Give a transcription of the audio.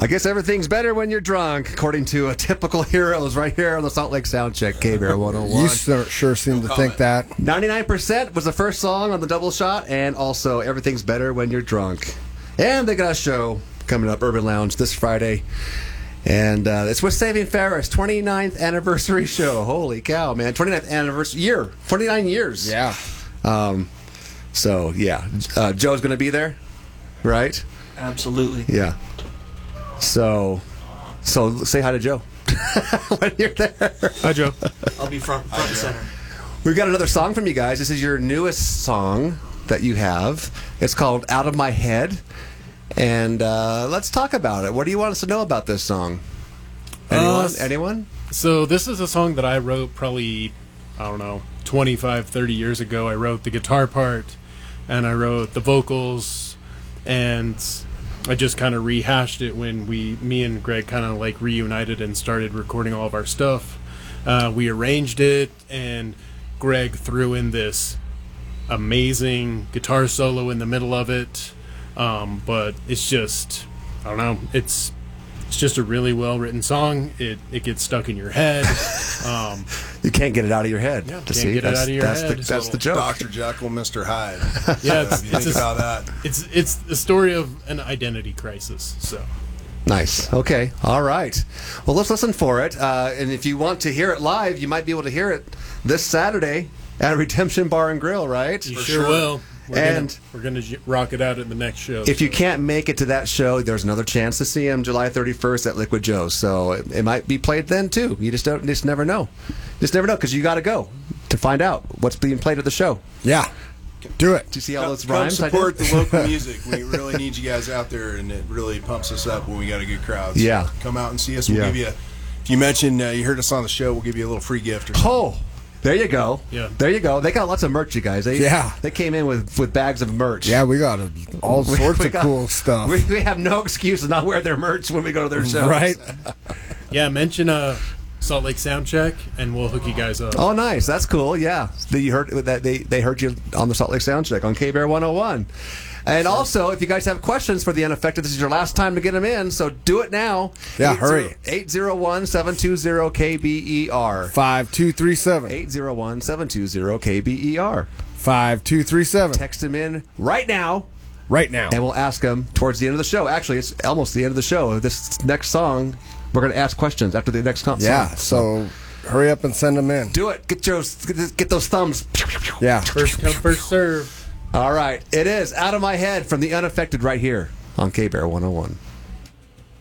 I guess everything's better when you're drunk, according to a typical heroes right here on the Salt Lake Soundcheck, K-Bear 101. You sure seem to think that. 99% was the first song on the double shot, and also everything's better when you're drunk. And they got a show coming up, Urban Lounge, this Friday. And it's with Saving Ferris, 29th anniversary show. Holy cow, man. 29th anniversary year. 29 years. Yeah. So, yeah. Joe's going to be there, right? Absolutely. Yeah. So say hi to Joe when you're there. Hi, Joe. I'll be front and center. We've got another song from you guys. This is your newest song that you have. It's called Out of My Head. And let's talk about it. What do you want us to know about this song? Anyone? So this is a song that I wrote probably, 25, 30 years ago. I wrote the guitar part, and I wrote the vocals, and I just kind of rehashed it when me and Greg kind of like reunited and started recording all of our stuff. We arranged it, and Greg threw in this amazing guitar solo in the middle of it. But it's just, it's just a really well written song. It gets stuck in your head. You can't get it out of your head. Yeah, get it out of your head. That's the joke. Dr. Jekyll, Mr. Hyde. Yeah, think about that. It's the story of an identity crisis. So nice. Okay. All right. Well, let's listen for it. And if you want to hear it live, you might be able to hear it this Saturday at Redemption Bar and Grill, right? you sure will. We're gonna rock it out at the next show. If you can't make it to that show, there's another chance to see him July 31st at Liquid Joe's. So it might be played then too. You just never know. Just never know, because you got to go to find out what's being played at the show. Yeah. Do it. Do you see all those Come rhymes? support the local music. We really need you guys out there, and it really pumps us up when we got a good crowd. So yeah. Come out and see us. We'll give you, if you mention you heard us on the show, we'll give you a little free gift or something. Oh, there you go. Yeah. There you go. They got lots of merch, you guys. They came in with bags of merch. Yeah, we got all sorts of cool stuff. We have no excuse to not wear their merch when we go to their shows. Right? Yeah, mention Salt Lake Soundcheck, and we'll hook you guys up. Oh, nice. That's cool. Yeah. You heard that they heard you on the Salt Lake Soundcheck on K-Bear 101. And also, if you guys have questions for the Unaffected, this is your last time to get them in, so do it now. Yeah, hurry. 801-720-KBER. 5237. 801-720-KBER. 5237. Text them in right now. Right now. And we'll ask them towards the end of the show. Actually, it's almost the end of the show. This next song, we're going to ask questions after the next song. Yeah, so hurry up and send them in. Do it. Get those thumbs. Yeah. First come, first serve. All right. It is Out of My Head from the Unaffected right here on K-Bear 101.